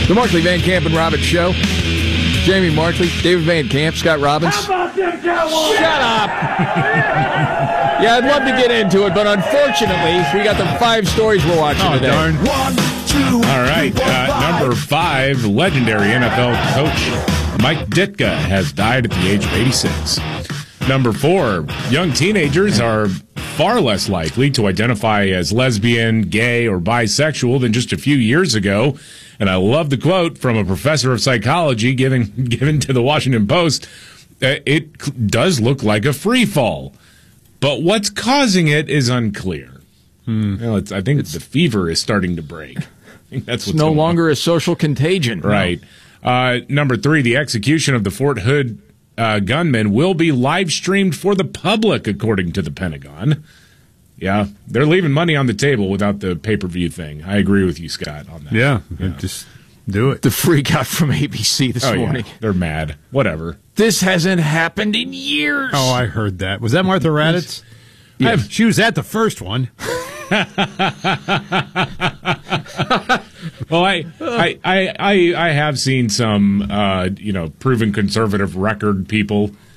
The Markley, Van Camp, and Robbins Show. Jamie Markley, David Van Camp, Scott Robbins. How about them Cowboys? Shut up! Yeah, I'd love to get into it, but unfortunately, we got the 5 stories we're watching today. Darn. 1, 2, All right, number 5, legendary NFL coach Mike Ditka has died at the age of 86. Number 4, young teenagers are far less likely to identify as lesbian, gay, or bisexual than just a few years ago. And I love the quote from a professor of psychology given to the Washington Post. It does look like a free fall, but what's causing it is unclear. Well, I think the fever is starting to break. I think that's what's no going longer a social contagion. Right. Number 3, the execution of the Fort Hood gunman will be live streamed for the public, according to the Pentagon. Yeah, they're leaving money on the table without the pay-per-view thing. I agree with you, Scott, on that. Yeah. Just do it. The freak out from ABC this morning. Yeah, they're mad. Whatever. This hasn't happened in years. Oh, I heard that. Was that Martha Raddatz? Yeah. She was at the first one. Well, I have seen some, proven conservative record people